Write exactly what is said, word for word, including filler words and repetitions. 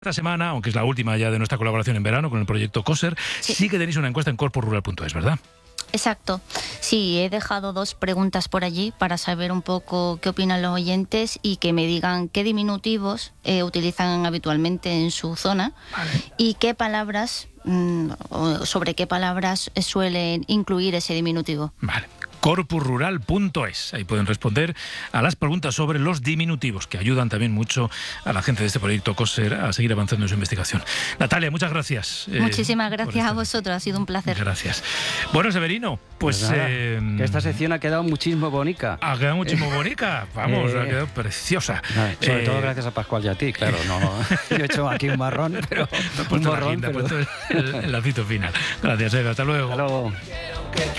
Esta semana, aunque es la última ya de nuestra colaboración en verano con el proyecto COSER, sí, sí que tenéis una encuesta en corpo rural punto es, ¿verdad? Exacto. Sí, he dejado dos preguntas por allí para saber un poco qué opinan los oyentes y que me digan qué diminutivos eh, utilizan habitualmente en su zona. Vale. Y qué palabras, mmm, sobre qué palabras suelen incluir ese diminutivo. Vale. corpo rural punto es. Ahí pueden responder a las preguntas sobre los diminutivos, que ayudan también mucho a la gente de este proyecto COSER a seguir avanzando en su investigación. Natalia, muchas gracias. Muchísimas eh, gracias a vosotros, ha sido un placer. Gracias. Bueno, Severino, pues... pues nada, eh, que esta sección ha quedado muchísimo bonita. Ha quedado muchísimo bonita, vamos, eh, ha quedado preciosa. Nada, sobre eh, todo gracias a Pascual y a ti, claro. No, no, yo he hecho aquí un marrón, pero... Me he puesto un marrón, la guinda, pero... he puesto el, el lacito final. Gracias, Eva, hasta luego. Hasta luego.